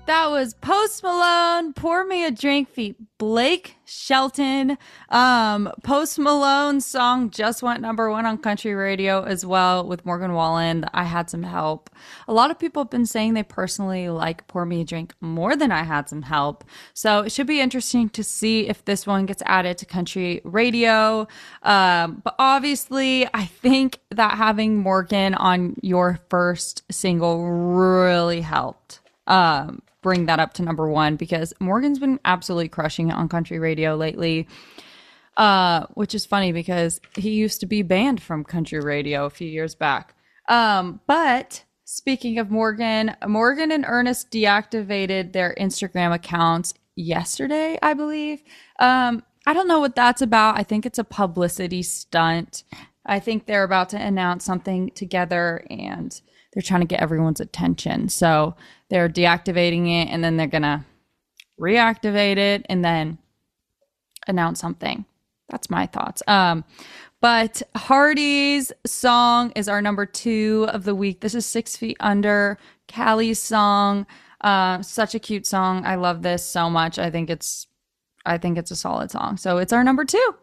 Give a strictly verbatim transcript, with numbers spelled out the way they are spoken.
That was Post Malone, Pour Me a Drink feat. Blake Shelton. Um, Post Malone's song just went number one on country radio as well with Morgan Wallen. I Had Some Help. A lot of people have been saying they personally like Pour Me a Drink more than I Had Some Help. So it should be interesting to see if this one gets added to country radio. Um, but obviously, I think that having Morgan on your first single really helped. Um, bring that up to number one because Morgan's been absolutely crushing it on country radio lately, uh, which is funny because he used to be banned from country radio a few years back. Um, but speaking of Morgan, Morgan and Ernest deactivated their Instagram accounts yesterday, I believe. Um, I don't know what that's about. I think it's a publicity stunt. I think they're about to announce something together and they're trying to get everyone's attention. So they're deactivating it and then they're going to reactivate it and then announce something. That's my thoughts. Um, but Hardy's song is our number two of the week. This is Six Feet Under, Callie's song. Uh, such a cute song. I love this so much. I think it's, I think it's a solid song. So it's our number two.